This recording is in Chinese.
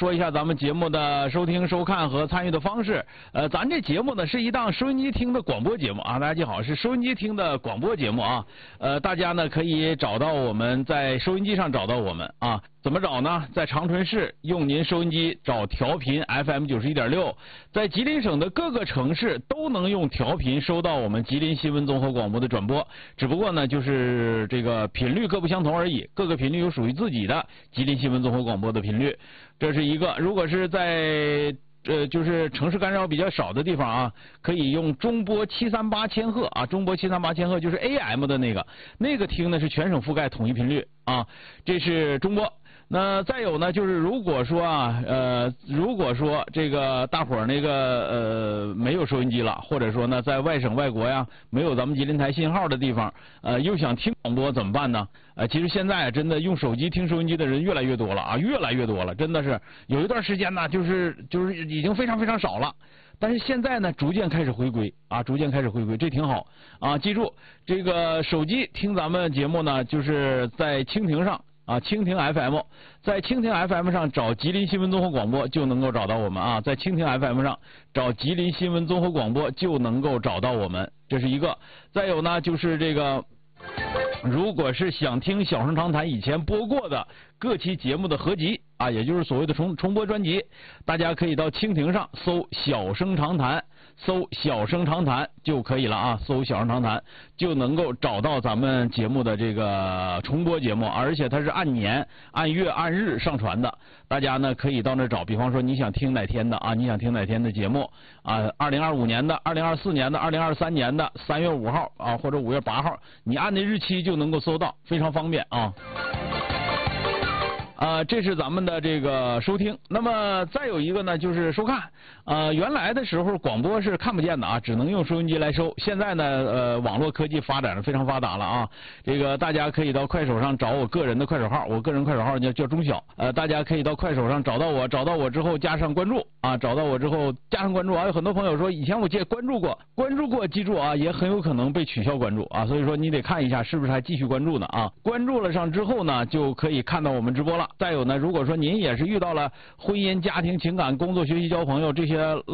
说一下咱们节目的收听、收看和参与的方式。咱这节目呢是一档收音机听的广播节目啊，大家记好，是收音机听的广播节目啊。大家呢可以找到我们，在收音机上找到我们啊。怎么找呢？在长春市用您收音机找调频 FM 91.6，在吉林省的各个城市都能用调频收到我们吉林新闻综合广播的转播，只不过呢就是这个频率各不相同而已，各个频率有属于自己的吉林新闻综合广播的频率，这是一个。如果是在就是城市干扰比较少的地方啊，可以用中波738千赫啊，中波738千赫就是 AM 的那个听的是全省覆盖统一频率啊，这是中波。那再有呢，就是如果说这个大伙儿没有收音机了，或者说呢在外省外国呀没有咱们吉林台信号的地方，又想听广播怎么办呢？其实现在真的用手机听收音机的人越来越多了啊，越来越多了，真的是有一段时间呢，就是已经非常非常少了。但是现在呢，逐渐开始回归啊，这挺好啊。记住，这个手机听咱们节目呢，就是在蜻蜓上。啊，蜻蜓 FM， 在蜻蜓 FM 上找吉林新闻综合广播就能够找到我们啊，在蜻蜓 FM 上找吉林新闻综合广播就能够找到我们，这是一个。再有呢，就是这个，如果是想听小声长谈以前播过的各期节目的合集啊，也就是所谓的重播专辑，大家可以到蜻蜓上搜小声长谈。搜小声长谈就可以了啊，搜小声长谈就能够找到咱们节目的这个重播节目，而且它是按年、按月、按日上传的。大家呢可以到那找，比方说你想听哪天的啊，你想听哪天的节目啊，2025年的、2024年的、2023年的3月5号啊，或者5月8号，你按那日期就能够搜到，非常方便啊。这是咱们的这个收听。那么再有一个呢，就是收看。原来的时候广播是看不见的啊，只能用收音机来收。现在呢，网络科技发展的非常发达了啊。这个大家可以到快手上找我个人的快手号，我个人快手号叫钟晓。大家可以到快手上找到我，找到我之后加上关注啊，找到我之后加上关注啊。有很多朋友说以前我关注过，记住啊，也很有可能被取消关注啊，所以说你得看一下是不是还继续关注呢啊。关注了上之后呢，就可以看到我们直播了。再有呢，如果说您也是遇到了婚姻、家庭、情感、工作、学习、交朋友这些